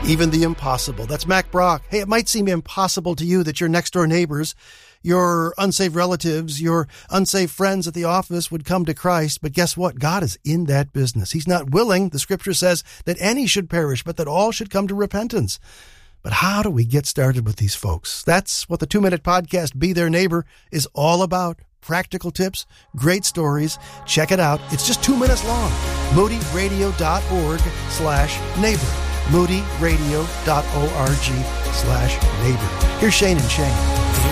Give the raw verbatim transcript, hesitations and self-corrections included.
Even the impossible. That's Mac Brock. Hey, it might seem impossible to you that your next-door neighbors, your unsaved relatives, your unsaved friends at the office would come to Christ, but guess what? God is in that business. He's not willing, the scripture says, that any should perish, but that all should come to repentance. But how do we get started with these folks? That's what the two-minute podcast, Be Their Neighbor, is all about. Practical tips, great stories. Check it out. It's just two minutes long. moodyradio.org slash neighbor. moodyradio.org slash neighbor. Here's Shane and Shane.